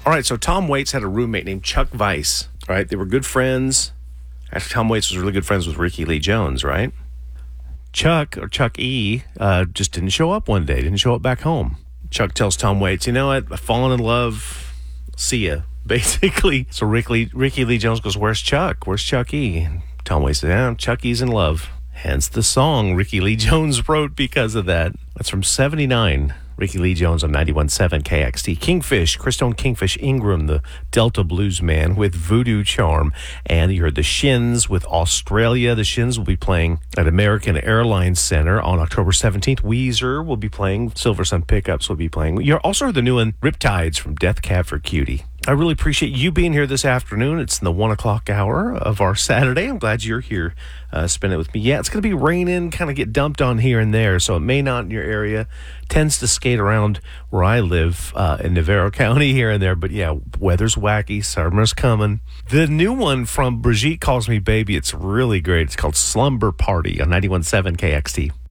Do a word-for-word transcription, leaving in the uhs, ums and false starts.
All right, so Tom Waits had a roommate named Chuck Weiss, right? They were good friends. Actually, Tom Waits was really good friends with Ricky Lee Jones, right? Chuck, or Chuck E., uh, just didn't show up one day, didn't show up back home. Chuck tells Tom Waits, you know what, I've fallen in love, see ya, basically. So Rick Lee, Ricky Lee Jones goes, where's Chuck? Where's Chuck E.? And Tom Waits said, yeah, Chuck E.'s in love. Hence the song Ricky Lee Jones wrote because of that. That's from seventy-nine. Ricky Lee Jones on ninety-one point seven K X T. Kingfish, Christone Kingfish Ingram, the Delta Blues Man with Voodoo Charm. And you heard the Shins with Australia. The Shins will be playing at American Airlines Center on October seventeenth. Weezer will be playing. Silver Sun Pickups will be playing. You also heard the new one, Riptides from Death Cab for Cutie. I really appreciate you being here this afternoon. It's in the one o'clock hour of our Saturday. I'm glad you're here uh, spending it with me. Yeah, it's going to be raining, kind of get dumped on here and there, so it may not in your area. Tends to skate around where I live uh, in Navarro County here and there. But yeah, weather's wacky. Summer's coming. The new one from Brigitte Calls Me Baby, it's really great. It's called Slumber Party on ninety-one point seven K X T.